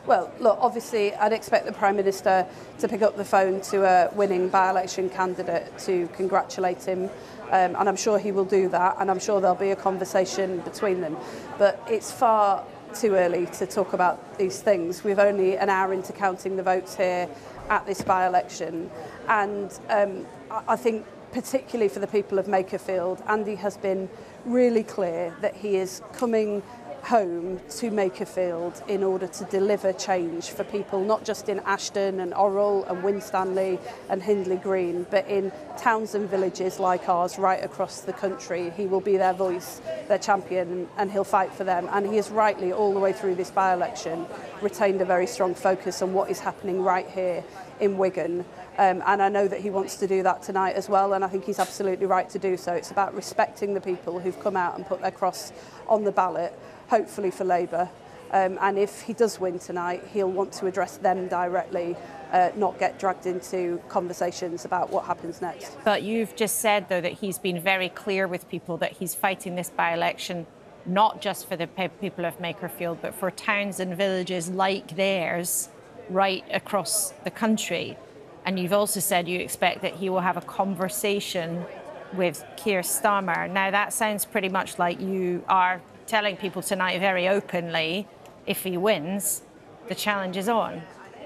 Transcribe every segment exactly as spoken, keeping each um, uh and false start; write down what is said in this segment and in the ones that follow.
Well, look, obviously I'd expect the Prime Minister to pick up the phone to a winning by-election candidate to congratulate him, um, and I'm sure he will do that, and I'm sure there'll be a conversation between them. But it's far too early to talk about these things. We've only an hour into counting the votes here at this by-election, and um, I think particularly for the people of Makerfield, Andy has been really clear that he is coming home to Makerfield in order to deliver change for people, not just in Ashton and Orrell and Winstanley and Hindley Green, but in towns and villages like ours right across the country. He will be their voice, their champion, and he'll fight for them. And he has rightly, all the way through this by-election, retained a very strong focus on what is happening right here in Wigan. Um, and I know that he wants to do that tonight as well, and I think he's absolutely right to do so. It's about respecting the people who've come out and put their cross on the ballot, hopefully for Labour. Um, and if he does win tonight, he'll want to address them directly, uh, not get dragged into conversations about what happens next. But you've just said, though, that he's been very clear with people that he's fighting this by-election not just for the people of Makerfield, but for towns and villages like theirs right across the country. And you've also said you expect that he will have a conversation with Keir Starmer. Now, that sounds pretty much like you are telling people tonight very openly, if he wins, the challenge is on.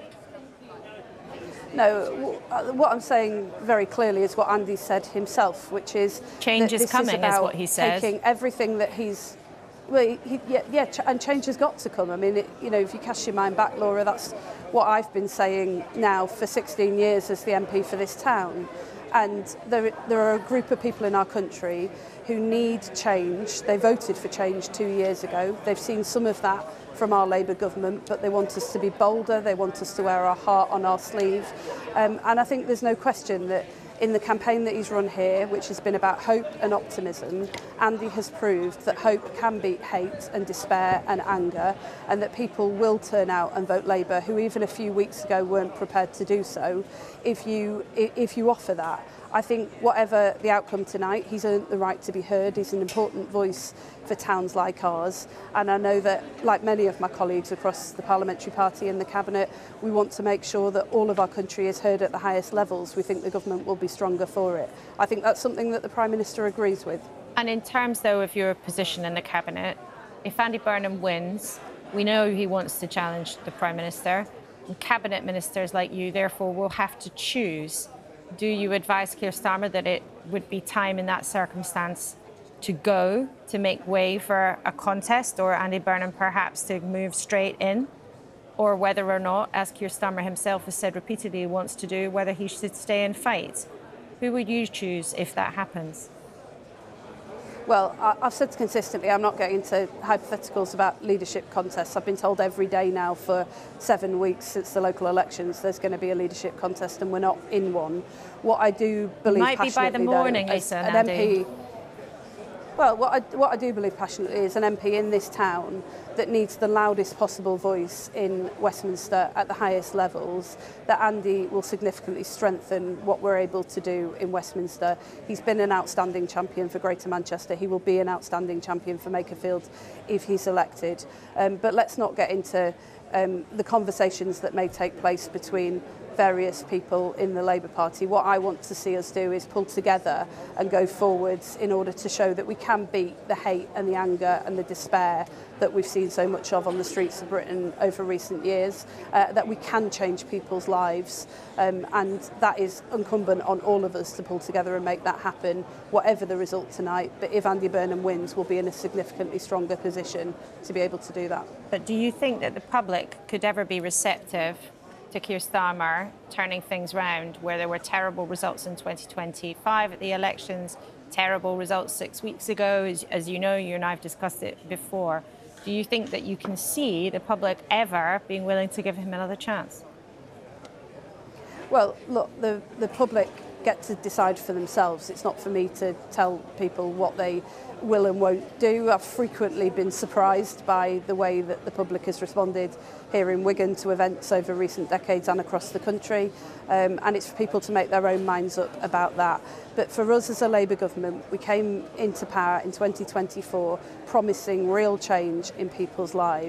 No, what I'm saying very clearly is what Andy said himself, which is change is coming, is what he says. Taking everything that he's, well, he, yeah, yeah, and change has got to come. I mean, it, you know, if you cast your mind back, Laura, that's what I've been saying now for sixteen years as the M P for this town. And there, there are a group of people in our country who need change. They voted for change two years ago. They've seen some of that from our Labour government, but they want us to be bolder. They want us to wear our heart on our sleeve. Um, and I think there's no question that in the campaign that he's run here, which has been about hope and optimism, Andy has proved that hope can beat hate and despair and anger, and that people will turn out and vote Labour, who even a few weeks ago weren't prepared to do so, if you, if you offer that. I think whatever the outcome tonight, he's earned the right to be heard. He's an important voice for towns like ours. And I know that, like many of my colleagues across the Parliamentary Party and the Cabinet, we want to make sure that all of our country is heard at the highest levels. We think the government will be stronger for it. I think that's something that the Prime Minister agrees with. And in terms, though, of your position in the Cabinet, if Andy Burnham wins, we know he wants to challenge the Prime Minister. And Cabinet ministers like you, therefore, will have to choose. Do you advise Keir Starmer that it would be time in that circumstance to go, to make way for a contest, or Andy Burnham perhaps to move straight in? Or whether or not, as Keir Starmer himself has said repeatedly he wants to do, whether he should stay and fight? Who would you choose if that happens? Well, I've said consistently I'm not getting into hypotheticals about leadership contests. I've been told every day now for seven weeks since the local elections there's going to be a leadership contest, and we're not in one. What I do believe might be by the morning, though, Lisa, as an M P, well, what I, what I do believe passionately is an M P in this town that needs the loudest possible voice in Westminster at the highest levels, that Andy will significantly strengthen what we're able to do in Westminster. He's been an outstanding champion for Greater Manchester. He will be an outstanding champion for Makerfield if he's elected. Um, but let's not get into um, the conversations that may take place between various people in the Labour Party. What I want to see us do is pull together and go forwards in order to show that we can beat the hate and the anger and the despair that we've seen so much of on the streets of Britain over recent years, uh, that we can change people's lives, um, and that is incumbent on all of us to pull together and make that happen, whatever the result tonight. But if Andy Burnham wins, we'll be in a significantly stronger position to be able to do that. But do you think that the public could ever be receptive to Keir Starmer turning things round, where there were terrible results in twenty twenty-five at the elections, terrible results six weeks ago, as, as you know, you and I have discussed it before. Do you think that you can see the public ever being willing to give him another chance? Well, look, the, the public get to decide for themselves. It's not for me to tell people what they will and won't do. I've frequently been surprised by the way that the public has responded here in Wigan to events over recent decades and across the country, um, and it's for people to make their own minds up about that. But for us as a Labour government, we came into power in twenty twenty-four promising real change in people's lives.